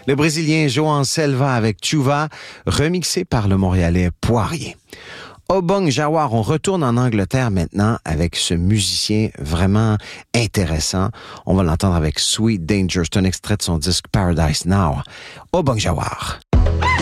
Le Brésilien João Selva avec Chuva, remixé par le Montréalais Poirier. Obong Jawar, on retourne en Angleterre maintenant avec ce musicien vraiment intéressant. On va l'entendre avec Sweet Danger. C'est un extrait de son disque Paradise Now. Obong Jawar.